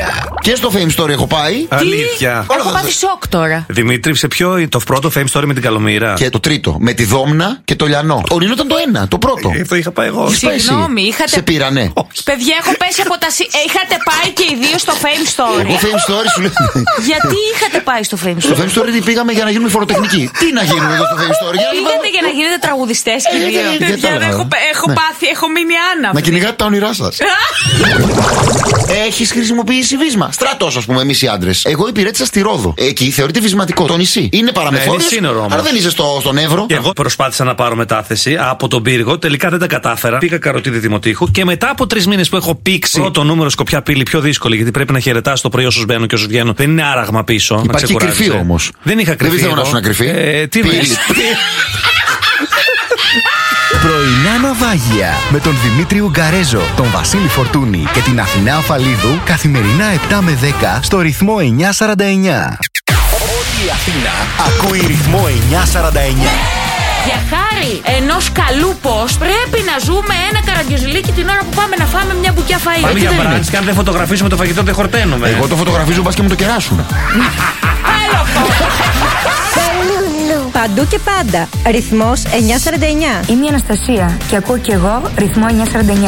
Ναυάγια. Και στο Fame Story έχω πάει. Αλήθεια. Έχω πάθει σοκ τώρα. Δημήτρη, σε ποιο το πρώτο Fame Story με την Καλομήρα? Και το τρίτο, με τη Δόμνα και το Λιανό. Ο Νίνο ήταν το ένα, το πρώτο. Το είχα πάει εγώ. Συγγνώμη, είχατε. Σε πήρανε. Παιδιά, έχω πέσει από τα. Είχατε πάει και οι δύο στο Fame Story. Εγώ Fame Story σου λέω. Γιατί είχατε πάει στο Fame Στο Story? Fame Story πήγαμε για να γίνουμε φοροτεχνικοί. Τι να γίνουμε εδώ στο Fame Story? Πήγατε για να γίνετε τραγουδιστές και οι δύο. γιατί το έλεγα. Έχω πάθει, έχω μείνει άναυδη. Να κυνηγάτε τα όνειρά σας. Έχεις χρησιμοποιήσει βίσμα? Στράτος, ας πούμε, εμείς οι άντρες. Εγώ υπηρέτησα στη Ρόδο. Εκεί θεωρείται βυσματικό. Το νησί. Είναι παραμεθόριος. Αλλά δεν είσαι στον Εύρο. Και εγώ προσπάθησα να πάρω μετάθεση από τον Πύργο. Τελικά δεν τα κατάφερα. Πήγα Καροτίδη Δημοτήχου και μετά από 3 μήνες που έχω πήξει πρώτο νούμερο Σκοπιά Πύλη, πιο δύσκολη γιατί πρέπει να χαιρετάς το πρωί όσους μπαίνουν και όσους βγαίνουν. Δεν είναι άραγμα πίσω. Υπάρχει και κρυφή όμως. Δεν είχα κρυφή. Δεν θέλω να σου να κρυφή. Τι λες? Πρωινά Ναυάγια με τον Δημήτρη Ουγκαρέζο, τον Βασίλη Φορτούνη και την Αθηνά Αφαλίδου καθημερινά 7 με 10 στο ρυθμό 949. Όλη η Αθήνα ακούει ρυθμό 949. Για χάρη ενός καλού post πρέπει να ζούμε ένα καραγκιόζηλίκι την ώρα που πάμε να φάμε μια μπουκιά φαΐ. Πάμε για μπραντς και αν δεν φωτογραφίσουμε το φαγητό δεν χορταίνουμε. Εγώ το φωτογραφίζω, μπας και μου το κεράσουν. Παντού και πάντα. Ρυθμός 949. Είμαι η Αναστασία και ακούω κι εγώ ρυθμό 949.